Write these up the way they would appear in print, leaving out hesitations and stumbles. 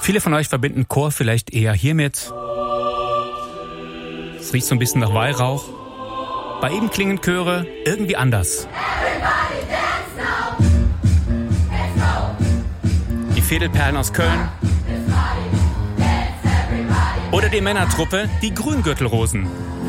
Viele von euch verbinden Chor vielleicht eher hiermit. Es riecht so ein bisschen nach Weihrauch. Bei ihm klingen Chöre irgendwie anders. Die Fädelperlen aus Köln. Oder die Männertruppe, die Grüngürtelrosen.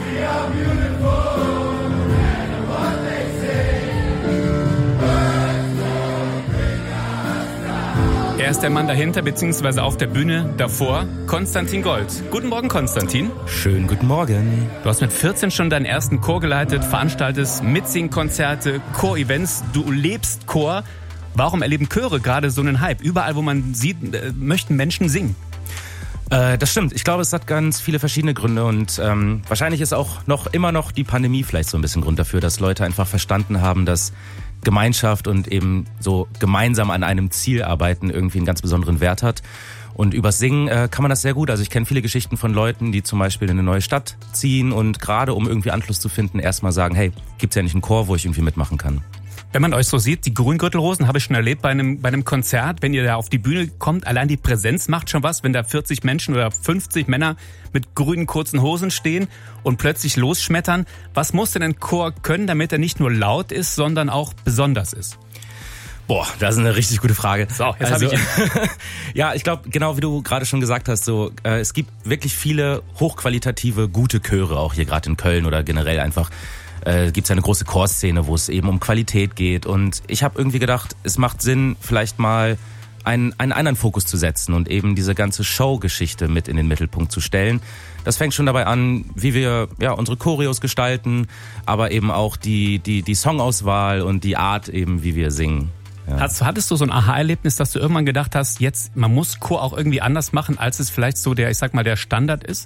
Er ist der Mann dahinter, beziehungsweise auf der Bühne davor, Konstantin Gold. Guten Morgen, Konstantin. Schönen guten Morgen. Du hast mit 14 schon deinen ersten Chor geleitet, veranstaltest Mitsingkonzerte, Chor-Events, du lebst Chor. Warum erleben Chöre gerade so einen Hype? Überall, wo man sieht, möchten Menschen singen. Das stimmt. Ich glaube, es hat ganz viele verschiedene Gründe und wahrscheinlich ist auch immer noch die Pandemie vielleicht so ein bisschen Grund dafür, dass Leute einfach verstanden haben, dass Gemeinschaft und eben so gemeinsam an einem Ziel arbeiten irgendwie einen ganz besonderen Wert hat. Und übers Singen kann man das sehr gut. Also ich kenne viele Geschichten von Leuten, die zum Beispiel in eine neue Stadt ziehen und gerade um irgendwie Anschluss zu finden, erstmal sagen, hey, gibt's ja nicht einen Chor, wo ich irgendwie mitmachen kann. Wenn man euch so sieht, die Grüngürtelrosen habe ich schon erlebt bei einem Konzert, wenn ihr da auf die Bühne kommt, allein die Präsenz macht schon was, wenn da 40 Menschen oder 50 Männer mit grünen kurzen Hosen stehen und plötzlich losschmettern. Was muss denn ein Chor können, damit er nicht nur laut ist, sondern auch besonders ist? Boah, das ist eine richtig gute Frage. So, jetzt habe ich ihn. Ja, ich glaube, genau wie du gerade schon gesagt hast, so es gibt wirklich viele hochqualitative, gute Chöre, auch hier gerade in Köln oder generell einfach. Gibt es eine große Chorszene, wo es eben um Qualität geht. Und ich habe irgendwie gedacht, es macht Sinn, vielleicht mal einen anderen Fokus zu setzen und eben diese ganze Show-Geschichte mit in den Mittelpunkt zu stellen. Das fängt schon dabei an, wie wir unsere Choreos gestalten, aber eben auch die Songauswahl und die Art eben, wie wir singen. Ja. Hattest du so ein Aha-Erlebnis, dass du irgendwann gedacht hast, jetzt, man muss Chor auch irgendwie anders machen, als es vielleicht so der Standard ist?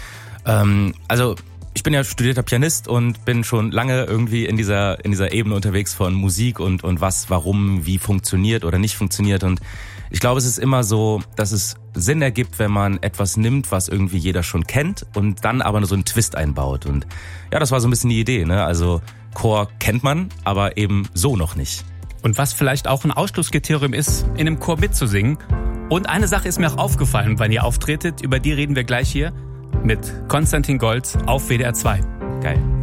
Ich bin ja studierter Pianist und bin schon lange irgendwie in dieser Ebene unterwegs von Musik und was, warum, wie funktioniert oder nicht funktioniert. Und ich glaube, es ist immer so, dass es Sinn ergibt, wenn man etwas nimmt, was irgendwie jeder schon kennt und dann aber so einen Twist einbaut. Und ja, das war so ein bisschen die Idee, ne? Also Chor kennt man, aber eben so noch nicht. Und was vielleicht auch ein Ausschlusskriterium ist, in einem Chor mitzusingen. Und eine Sache ist mir auch aufgefallen, wenn ihr auftretet, über die reden wir gleich hier. Mit Konstantin Gold auf WDR 2. Geil.